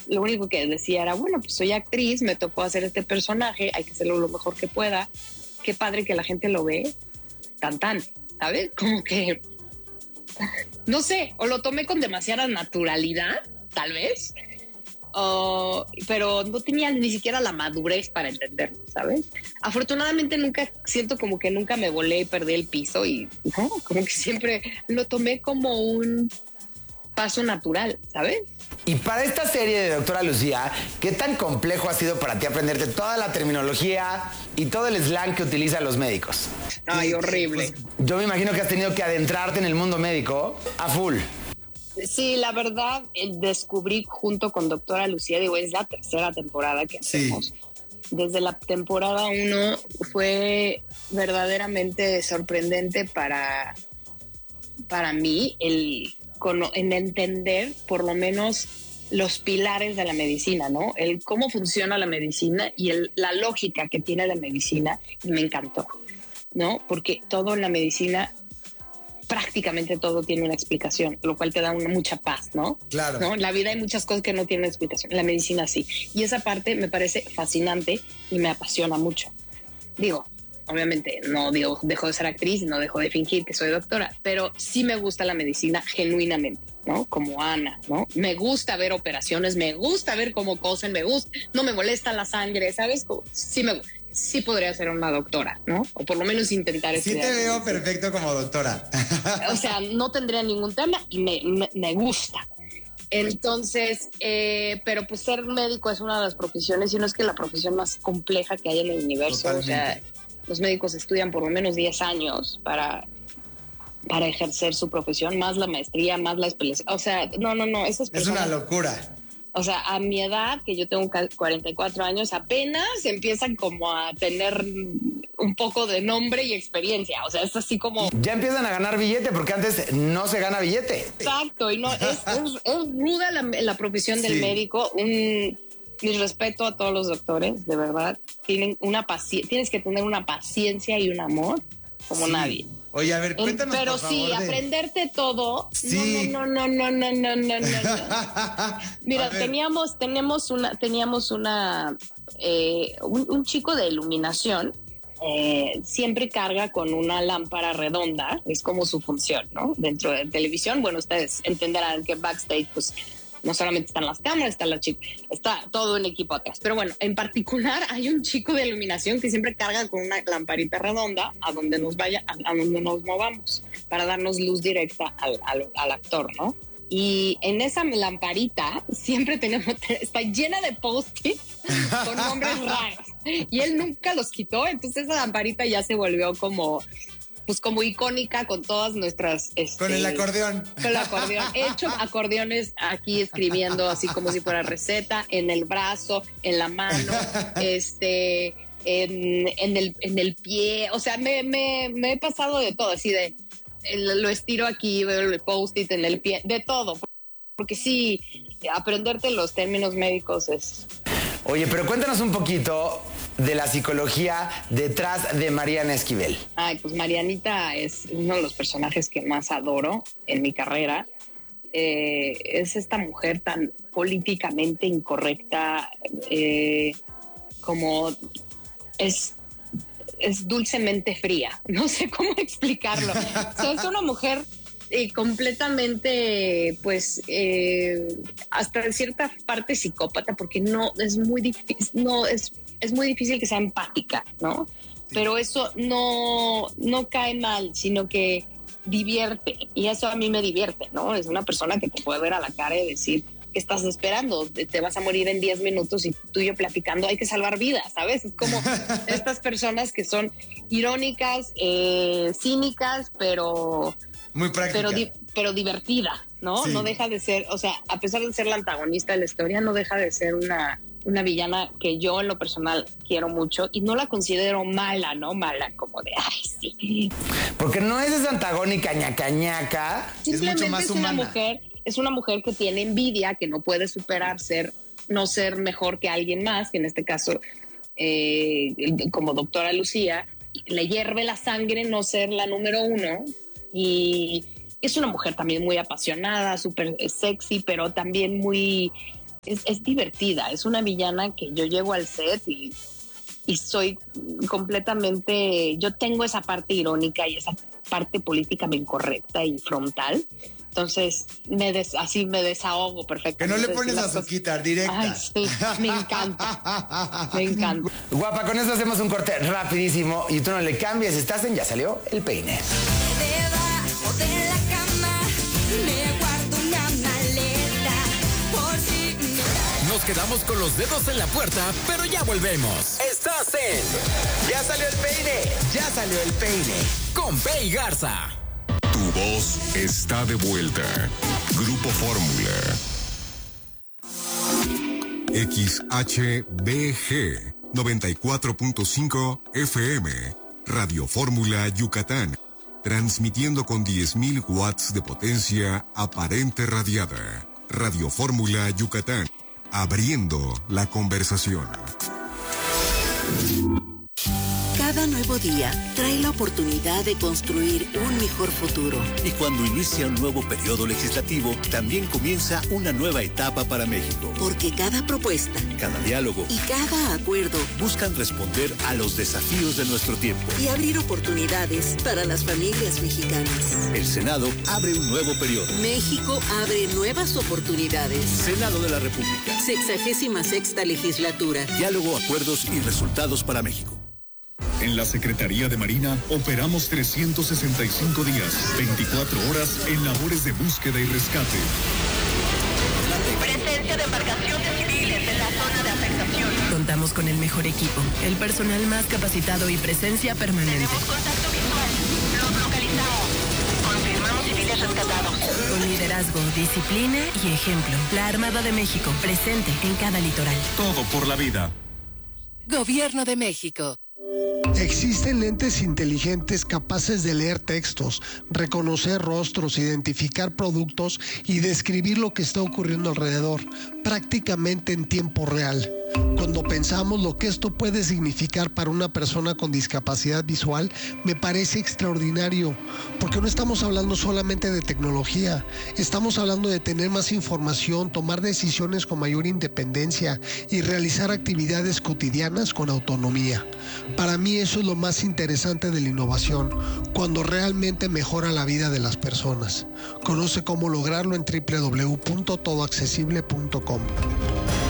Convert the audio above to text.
lo único que decía era, bueno, pues soy actriz, me tocó hacer este personaje, hay que hacerlo lo mejor que pueda. Qué padre que la gente lo ve tan, ¿sabes? Como que, no sé, o lo tomé con demasiada naturalidad, tal vez, pero no tenía ni siquiera la madurez para entenderlo, ¿sabes? Afortunadamente siento como que nunca me volé y perdí el piso y no, como que siempre lo tomé como un paso natural, ¿sabes? Y para esta serie de Doctora Lucía, ¿qué tan complejo ha sido para ti aprenderte toda la terminología y todo el slang que utilizan los médicos? Ay, horrible. Yo me imagino que has tenido que adentrarte en el mundo médico a full. Sí, la verdad, descubrí junto con Doctora Lucía, digo, es la tercera temporada que hacemos. Sí. Desde la temporada 1 fue verdaderamente sorprendente para mí en entender por lo menos los pilares de la medicina, ¿no? El cómo funciona la medicina y la lógica que tiene la medicina, me encantó, ¿no? Porque todo en la medicina, prácticamente todo tiene una explicación, lo cual te da mucha paz, ¿no? Claro. ¿No? En la vida hay muchas cosas que no tienen explicación, en la medicina sí. Y esa parte me parece fascinante y me apasiona mucho. Digo, obviamente no digo, dejo de ser actriz, no dejo de fingir que soy doctora, pero sí me gusta la medicina genuinamente, ¿no? Como Ana, ¿no? Me gusta ver operaciones, me gusta ver cómo cosen, no me molesta la sangre, ¿sabes? Sí podría ser una doctora, ¿no? O por lo menos intentar estudiar. Sí te veo perfecto como doctora. O sea, no tendría ningún tema y me gusta. Entonces, pero pues ser médico es una de las profesiones, y no es que la profesión más compleja que hay en el universo. Totalmente. O sea, los médicos estudian por lo menos 10 años para ejercer su profesión, más la maestría, más la especialización. O sea, no, eso es una locura. O sea, a mi edad, que yo tengo 44 años, apenas empiezan como a tener un poco de nombre y experiencia. O sea, es así como... Ya empiezan a ganar billete, porque antes no se gana billete. Exacto, y no, es ruda la profesión del médico. Mi respeto a todos los doctores, de verdad. Tienes que tener una paciencia y un amor como nadie. Oye, a ver, cuéntanos, pero por favor, sí, aprenderte todo. Sí. No. Mira, teníamos un chico de iluminación. Siempre carga con una lámpara redonda, es como su función, ¿no? Dentro de televisión, bueno, ustedes entenderán que backstage, pues, no solamente están las cámaras, está todo un equipo atrás. Pero bueno, en particular hay un chico de iluminación que siempre carga con una lamparita redonda a donde nos movamos, para darnos luz directa al actor, ¿no? Y en esa lamparita siempre está llena de post-its con nombres raros. Y él nunca los quitó, entonces esa lamparita ya se volvió como icónica con todas nuestras... con el acordeón. Con el acordeón. He hecho acordeones aquí escribiendo así como si fuera receta, en el brazo, en la mano, en el pie. O sea, me he pasado de todo, así de... lo estiro aquí, veo el post-it en el pie, de todo. Porque sí, aprenderte los términos médicos es... Oye, pero cuéntanos un poquito de la psicología detrás de Mariana Esquivel. Ay, pues Marianita es uno de los personajes que más adoro en mi carrera. Es esta mujer tan políticamente incorrecta, como es dulcemente fría. No sé cómo explicarlo. O sea, es una mujer completamente, pues, hasta en cierta parte psicópata, porque no es muy difícil, es muy difícil que sea empática, ¿no? Pero eso no cae mal, sino que divierte, y eso a mí me divierte, ¿no? Es una persona que te puede ver a la cara y decir, ¿qué estás esperando? Te vas a morir en 10 minutos y tú y yo platicando, hay que salvar vidas, ¿sabes? Es como estas personas que son irónicas, cínicas, pero... muy práctica. Pero divertida, ¿no? Sí. No deja de ser, o sea, a pesar de ser la antagonista de la historia, no deja de ser una villana que yo en lo personal quiero mucho y no la considero mala, ¿no? Mala como de, ay, sí. Porque no es esa antagónica ñaca. Simplemente es mucho más humana. Es una mujer que tiene envidia, que no puede superar no ser mejor que alguien más, que en este caso, como doctora Lucía, le hierve la sangre no ser la número uno. Y es una mujer también muy apasionada, súper sexy, pero también muy es divertida, es una villana que yo llego al set y soy completamente, yo tengo esa parte irónica y esa parte políticamente incorrecta y frontal. Entonces, así me desahogo perfectamente. Que no le pones azuquita, directa. Ay, sí, me encanta. Me encanta. Guapa, con eso hacemos un corte rapidísimo y tú no le cambies. Estás en Ya Salió el Peine. Debajo de la cama me guardo una maleta por si me... Nos quedamos con los dedos en la puerta, pero ya volvemos. Estás en Ya Salió el Peine. Ya Salió el Peine. con Pei Garza. Tu voz está de vuelta. Grupo Fórmula. XHBG 94.5 FM. Radio Fórmula Yucatán. Transmitiendo con 10.000 watts de potencia aparente radiada. Radio Fórmula Yucatán. Abriendo la conversación. Cada nuevo día trae la oportunidad de construir un mejor futuro. Y cuando inicia un nuevo periodo legislativo, también comienza una nueva etapa para México. Porque cada propuesta, cada diálogo y cada acuerdo buscan responder a los desafíos de nuestro tiempo. Y abrir oportunidades para las familias mexicanas. El Senado abre un nuevo periodo. México abre nuevas oportunidades. Senado de la República. 66ª legislatura. Diálogo, acuerdos y resultados para México. En la Secretaría de Marina operamos 365 días, 24 horas en labores de búsqueda y rescate. Presencia de embarcaciones civiles en la zona de afectación. Contamos con el mejor equipo, el personal más capacitado y presencia permanente. Tenemos contacto visual. Los localizamos. Confirmamos civiles rescatados. Con liderazgo, disciplina y ejemplo. La Armada de México, presente en cada litoral. Todo por la vida. Gobierno de México. Existen lentes inteligentes capaces de leer textos, reconocer rostros, identificar productos y describir lo que está ocurriendo alrededor, prácticamente en tiempo real. Cuando pensamos lo que esto puede significar para una persona con discapacidad visual, me parece extraordinario, porque no estamos hablando solamente de tecnología, estamos hablando de tener más información, tomar decisiones con mayor independencia y realizar actividades cotidianas con autonomía. Para mí eso es lo más interesante de la innovación, cuando realmente mejora la vida de las personas. Conoce cómo lograrlo en www.todoaccesible.com.